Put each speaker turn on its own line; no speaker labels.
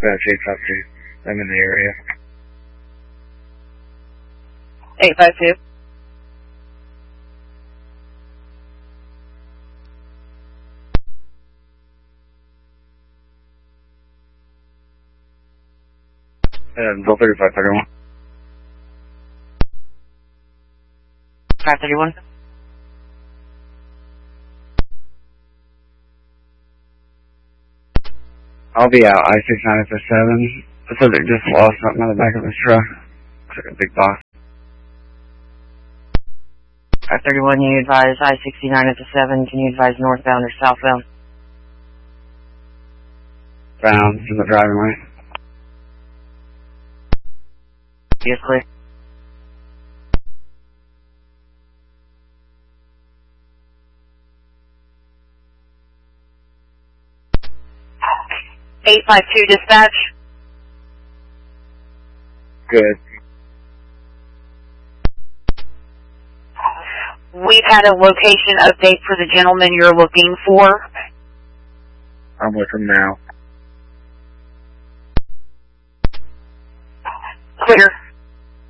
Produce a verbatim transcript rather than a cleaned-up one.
Yeah, Chief, up to. I'm in the area.
eight five two.
Uh, Bill thirty-five thirty-one.
five thirty-one.
I'll be out I six nine for seven. I said they just lost something on the back of his truck. It's like a big box.
five thirty-one, you advise I sixty-nine at the seven. Can you advise northbound or southbound?
Bound in the driving lane.
Yes, clear. eight five two dispatch.
Good.
We've had a location update for the gentleman you're looking for.
I'm with him now.